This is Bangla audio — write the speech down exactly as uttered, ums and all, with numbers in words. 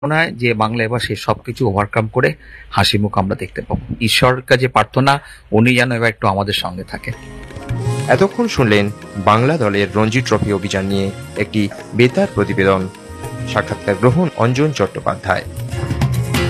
মনে হয় যে বাংলা এবার সে সবকিছু ওভারকাম করে হাসি মুখ আমরা দেখতে পাবো। ঈশ্বরের কাছে প্রার্থনা উনি যেন এবার একটু আমাদের সঙ্গে থাকে। এতক্ষণ শুনলেন বাংলা দলের রঞ্জি ট্রফি অভিযান নিয়ে একটি বেতার প্রতিবেদন। সাক্ষাৎকার গ্রহণ অঞ্জন চট্টোপাধ্যায়।